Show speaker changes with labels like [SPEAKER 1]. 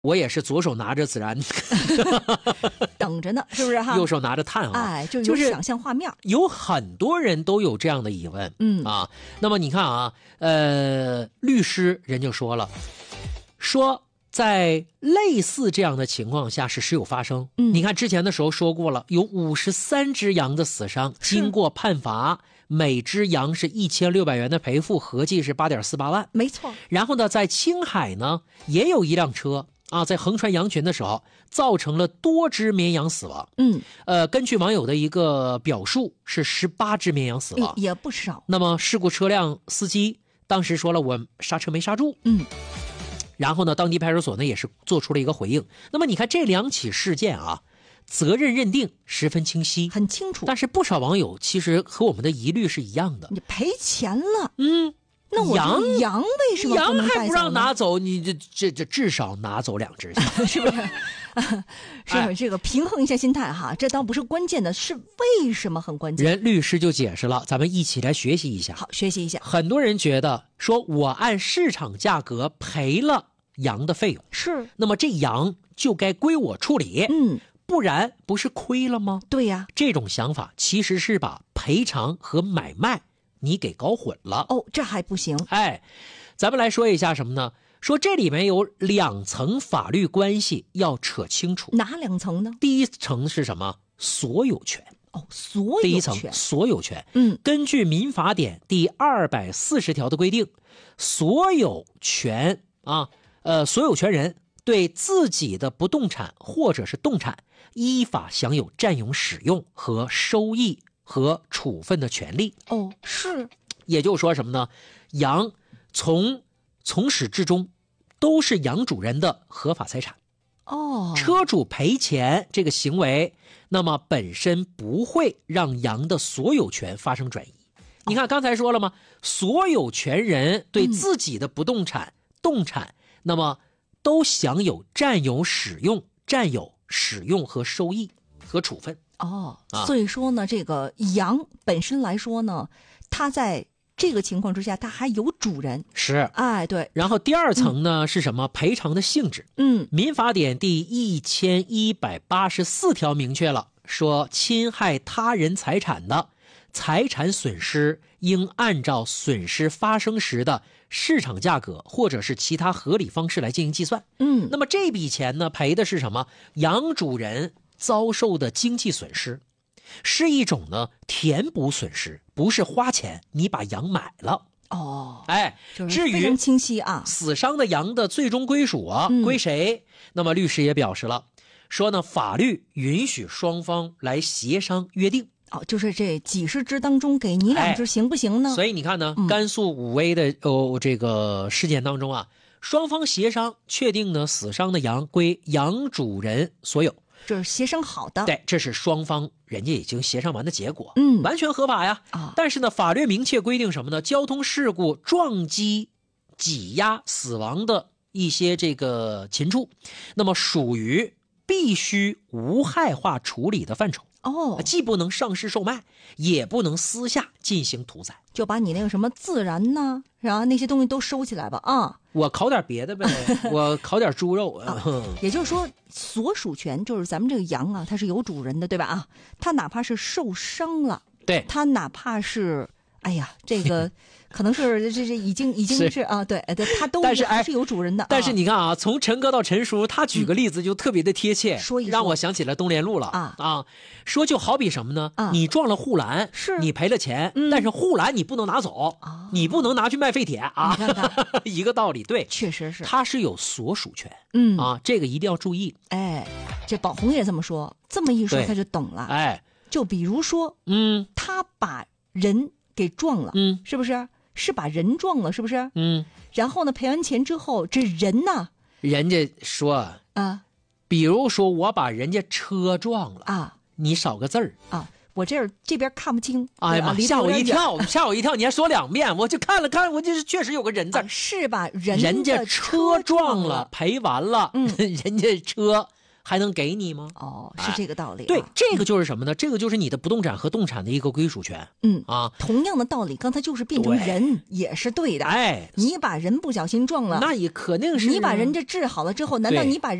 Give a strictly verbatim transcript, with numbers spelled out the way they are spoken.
[SPEAKER 1] 我也是左手拿着孜然
[SPEAKER 2] 等着呢，是不是哈？
[SPEAKER 1] 右手拿着炭啊，
[SPEAKER 2] 哎，就
[SPEAKER 1] 就是
[SPEAKER 2] 有想象画面。
[SPEAKER 1] 有很多人都有这样的疑问，
[SPEAKER 2] 嗯
[SPEAKER 1] 啊，那么你看啊，呃，律师人就说了，说在类似这样的情况下是时有发生。
[SPEAKER 2] 嗯
[SPEAKER 1] 你看之前的时候说过了，有五十三只羊的死伤，经过判罚，每只羊是一千六百元的赔付，合计是八点四八万。
[SPEAKER 2] 没错。
[SPEAKER 1] 然后呢，在青海呢，也有一辆车啊，在横穿羊群的时候，造成了多只绵羊死亡。
[SPEAKER 2] 嗯，
[SPEAKER 1] 呃，根据网友的一个表述，是十八只绵羊死亡，
[SPEAKER 2] 也不少。
[SPEAKER 1] 那么事故车辆司机当时说了，我刹车没刹住。
[SPEAKER 2] 嗯，
[SPEAKER 1] 然后呢，当地派出所呢也是做出了一个回应。那么你看这两起事件啊，责任认定十分清晰，
[SPEAKER 2] 很清楚。
[SPEAKER 1] 但是不少网友其实和我们的疑虑是一样的。
[SPEAKER 2] 你赔钱了，
[SPEAKER 1] 嗯。
[SPEAKER 2] 那我
[SPEAKER 1] 羊
[SPEAKER 2] 羊为什么不能带走呢？
[SPEAKER 1] 羊还不让拿走，你这这这至少拿走两只，
[SPEAKER 2] 是不是？是、哎、这个平衡一下心态哈，这倒不是关键的，是为什么很关键？
[SPEAKER 1] 人律师就解释了，咱们一起来学习一下。
[SPEAKER 2] 好，学习一下。
[SPEAKER 1] 很多人觉得说我按市场价格赔了羊的费用，
[SPEAKER 2] 是，
[SPEAKER 1] 那么这羊就该归我处理，
[SPEAKER 2] 嗯，
[SPEAKER 1] 不然不是亏了吗？
[SPEAKER 2] 对呀，
[SPEAKER 1] 这种想法其实是把赔偿和买卖你给搞混了。
[SPEAKER 2] 哦，这还不行。
[SPEAKER 1] 哎，咱们来说一下什么呢？说这里面有两层法律关系要扯清楚。
[SPEAKER 2] 哪两层呢？
[SPEAKER 1] 第一层是什么？所有权。
[SPEAKER 2] 哦，所有权。
[SPEAKER 1] 第一层所有权。
[SPEAKER 2] 嗯，
[SPEAKER 1] 根据民法典第二百四十条的规定，所有权啊，呃，所有权人对自己的不动产或者是动产依法享有占有、使用和收益和处分的权利。
[SPEAKER 2] 哦，是。
[SPEAKER 1] 也就是说什么呢？羊从从始至终都是羊主人的合法财产。
[SPEAKER 2] 哦，
[SPEAKER 1] 车主赔钱这个行为，那么本身不会让羊的所有权发生转移。你看刚才说了吗？所有权人对自己的不动产、嗯、动产，那么都享有占有、使用、占有、使用和收益和处分。
[SPEAKER 2] 哦，
[SPEAKER 1] 啊、
[SPEAKER 2] 所以说呢，这个羊本身来说呢，它在这个情况之下，它还有主人。
[SPEAKER 1] 是，
[SPEAKER 2] 哎，对。
[SPEAKER 1] 然后第二层呢、嗯、是什么？赔偿的性质。
[SPEAKER 2] 嗯，
[SPEAKER 1] 民法典第一千一百八十四条明确了，说侵害他人财产的财产损失，应按照损失发生时的市场价格或者是其他合理方式来进行计算。
[SPEAKER 2] 嗯，
[SPEAKER 1] 那么这笔钱呢，赔的是什么？羊主人遭受的经济损失。是一种呢填补损失，不是花钱你把羊买了。
[SPEAKER 2] 哦，
[SPEAKER 1] 哎，
[SPEAKER 2] 就是非常清晰啊。
[SPEAKER 1] 死伤的羊的最终归属啊、嗯、归谁？那么律师也表示了，说呢法律允许双方来协商约定。
[SPEAKER 2] 哦，就是这几十只当中给你两只行不行呢？
[SPEAKER 1] 哎、所以你看呢，
[SPEAKER 2] 嗯、
[SPEAKER 1] 甘肃武威的哦这个事件当中啊，双方协商确定呢死伤的羊归羊主人所有。
[SPEAKER 2] 这是协商好的，
[SPEAKER 1] 对，这是双方人家已经协商完的结果，
[SPEAKER 2] 嗯，
[SPEAKER 1] 完全合法呀。
[SPEAKER 2] 啊，
[SPEAKER 1] 但是呢，法律明确规定什么呢？交通事故撞击、挤压死亡的一些这个禽畜，那么属于必须无害化处理的范畴。
[SPEAKER 2] 哦，
[SPEAKER 1] 既不能上市售卖，也不能私下进行屠宰。
[SPEAKER 2] 就把你那个什么孜然呐，然后那些东西都收起来吧啊！
[SPEAKER 1] 我烤点别的呗，我烤点猪肉。
[SPEAKER 2] 啊、也就是说，所属权就是咱们这个羊啊，它是有主人的，对吧？啊，它哪怕是受伤了，
[SPEAKER 1] 对，
[SPEAKER 2] 它哪怕是哎呀，这个可能是这这已经已经是, 是啊，对对，它都
[SPEAKER 1] 但是
[SPEAKER 2] 还是有主人的。
[SPEAKER 1] 但是你看啊，从陈哥到陈叔，他举个例子就特别的贴切，
[SPEAKER 2] 嗯、说一说
[SPEAKER 1] 让我想起了东联路了
[SPEAKER 2] 啊
[SPEAKER 1] 啊！说就好比什么呢？
[SPEAKER 2] 啊、
[SPEAKER 1] 你撞了护栏，
[SPEAKER 2] 是
[SPEAKER 1] 你赔了钱，
[SPEAKER 2] 嗯、
[SPEAKER 1] 但是护栏你不能拿走，
[SPEAKER 2] 啊、
[SPEAKER 1] 你不能拿去卖废铁啊！
[SPEAKER 2] 你看看
[SPEAKER 1] 一个道理，对，
[SPEAKER 2] 确实是，
[SPEAKER 1] 它是有所属权，
[SPEAKER 2] 嗯
[SPEAKER 1] 啊，这个一定要注意。
[SPEAKER 2] 哎，这宝红也这么说，这么一说他就懂了。
[SPEAKER 1] 哎，
[SPEAKER 2] 就比如说，
[SPEAKER 1] 嗯，
[SPEAKER 2] 他把人给撞了，
[SPEAKER 1] 嗯，
[SPEAKER 2] 是不是？是把人撞了，是不是？
[SPEAKER 1] 嗯，
[SPEAKER 2] 然后呢，赔完钱之后，这人呢？
[SPEAKER 1] 人家说
[SPEAKER 2] 啊，
[SPEAKER 1] 比如说我把人家车撞了
[SPEAKER 2] 啊，
[SPEAKER 1] 你少个字儿
[SPEAKER 2] 啊，我这儿这边看不清，
[SPEAKER 1] 哎呀妈，吓我一跳，吓我一跳！你还说两遍，我就看了看，我就是确实有个人字、
[SPEAKER 2] 啊，是吧？人
[SPEAKER 1] 人家车撞了，赔完了，
[SPEAKER 2] 嗯，
[SPEAKER 1] 人家车还能给你吗？
[SPEAKER 2] 哦，是这个道理、啊。
[SPEAKER 1] 对，这个就是什么呢？这个就是你的不动产和动产的一个归属权。
[SPEAKER 2] 嗯
[SPEAKER 1] 啊，
[SPEAKER 2] 同样的道理，刚才就是变成人也是对的。
[SPEAKER 1] 哎，
[SPEAKER 2] 你把人不小心撞了，
[SPEAKER 1] 那也肯定是、啊、
[SPEAKER 2] 你把人这治好了之后，难道你把